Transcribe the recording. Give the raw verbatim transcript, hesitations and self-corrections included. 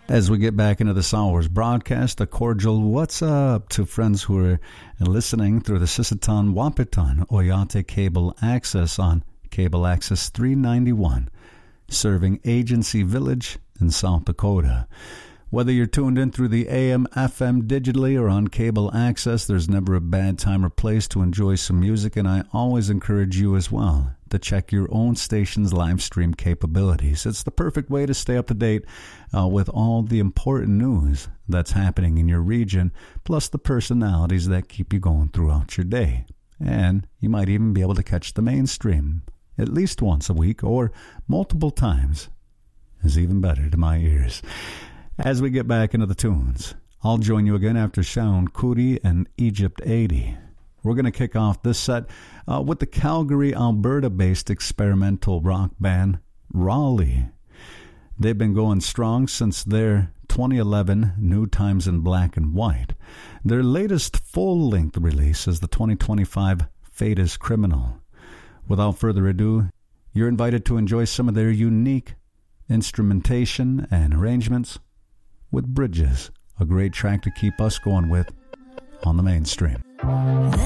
As we get back into this hour's broadcast, a cordial what's up to friends who are listening through the Sisseton Wahpeton Oyate Cable Access on Cable Access three ninety-one, serving Agency Village in South Dakota. Whether you're tuned in through the A M, F M digitally or on cable access, there's never a bad time or place to enjoy some music, and I always encourage you as well to check your own station's live stream capabilities. It's the perfect way to stay up to date uh, with all the important news that's happening in your region, plus the personalities that keep you going throughout your day. And you might even be able to catch the mainstream at least once a week or multiple times is even better to my ears. As we get back into the tunes, I'll join you again after Shaun Kuti and Egypt eighty. We're going to kick off this set uh, with the Calgary, Alberta-based experimental rock band Raleigh. They've been going strong since their twenty eleven New Times in Black and White. Their latest full-length release is the twenty twenty-five Fate is Criminal. Without further ado, you're invited to enjoy some of their unique instrumentation and arrangements with Bridges, a great track to keep us going with on the mainstream.